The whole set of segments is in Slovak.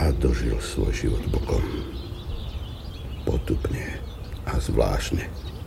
a dožil svoj život bokom. Potupne a zvláštne.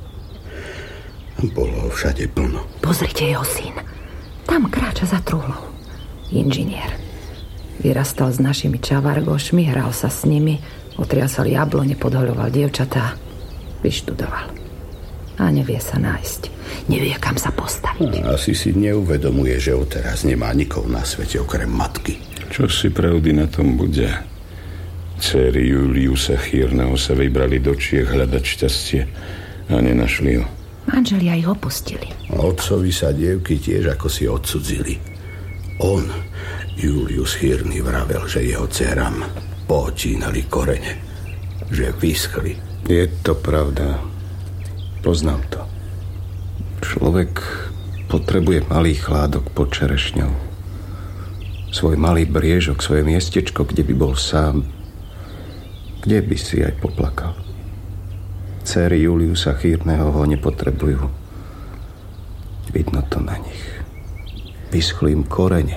Bolo všade plno. Pozrite, jeho syn. Tam kráča za truhlou. Inžinier. Vyrastal s našimi čavargošmi, hral sa s nimi, otriasal jablone, podhoľoval dievčatá. Vyštudoval. A nevie sa nájsť. Nevie, kam sa postaviť. Asi si neuvedomuje, že odteraz nemá nikoho na svete okrem matky. Čo si pravdy na tom bude? Céry Juliusa Chýrneho sa vybrali do Čiech hľadať šťastie a nenašli ho. Manželia ich opustili. Otcovi sa dievky tiež ako si odcudzili. On, Julius Chýrny, vravel, že jeho dcerám pootínali korene, že vyschli. Je to pravda. Poznám to. Človek potrebuje malý chládok pod čerešňou. Svoj malý briežok, svoje miestečko, kde by bol sám, kde by si aj poplakal. Céry Juliusa Chýrneho ho nepotrebujú. Vidno to na nich. Vyschli im korene.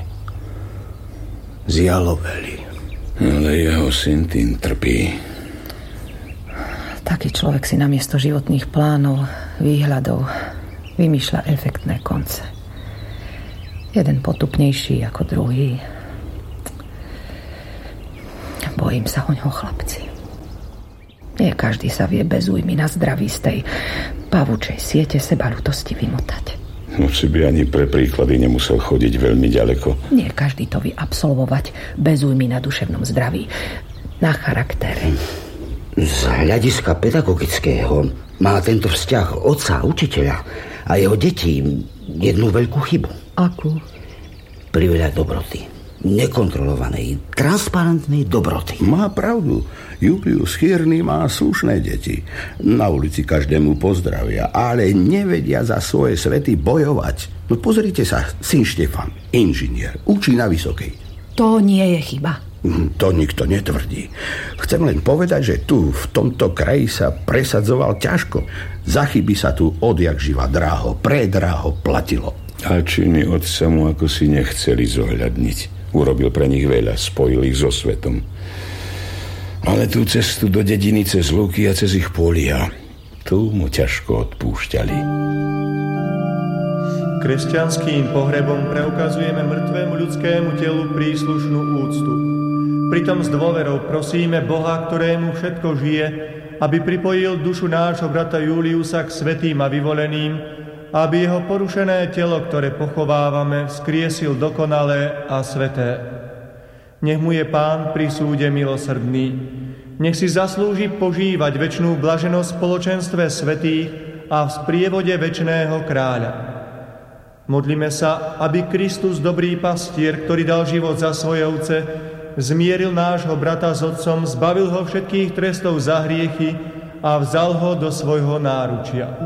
Zjaloveli. Ale jeho syn tým trpí. Taký človek si namiesto životných plánov, výhľadov vymýšľa efektné konce. Jeden potupnejší ako druhý. Bojím sa o ňoho, chlapci. Nie každý sa vie bez újmy na zdraví z tej pavučej siete sebaľútosti vymotať. No si by ani pre príklady nemusel chodiť veľmi ďaleko. Nie každý to vie absolvovať bez újmy na duševnom zdraví, na charaktere. Z hľadiska pedagogického má tento vzťah otca a učiteľa a jeho detí jednu veľkú chybu. Akú? Priveľa dobroty. Nekontrolovanej, transparentnej dobroty. Má pravdu. Julius Chýrny má slušné deti. Na ulici každému pozdravia, ale nevedia za svoje svety bojovať. No pozrite sa, syn Štefan, inžinier, učí na vysokej. To nie je chyba. To nikto netvrdí. Chcem len povedať, že tu, v tomto kraji sa presadzoval ťažko. Za chyby sa tu odjak živa predráho platilo. A činy otca mu ako si nechceli zohľadniť. Urobil pre nich veľa, spojil ich so svetom. Ale tú cestu do dediny cez lúky a cez ich polia, tu mu ťažko odpúšťali. Kresťanským pohrebom preukazujeme mŕtvemu ľudskému telu príslušnú úctu. Pritom s dôverou prosíme Boha, ktorému všetko žije, aby pripojil dušu nášho brata Juliusa k svätým a vyvoleným, aby jeho porušené telo, ktoré pochovávame, vzkriesil dokonalé a sväté. Nech mu je Pán pri súde milosrdný. Nech si zaslúži požívať večnú blaženosť v spoločenstve svätých a v sprievode večného kráľa. Modlíme sa, aby Kristus, dobrý pastier, ktorý dal život za svoje ovce, zmieril nášho brata s otcom, zbavil ho všetkých trestov za hriechy a vzal ho do svojho náručia.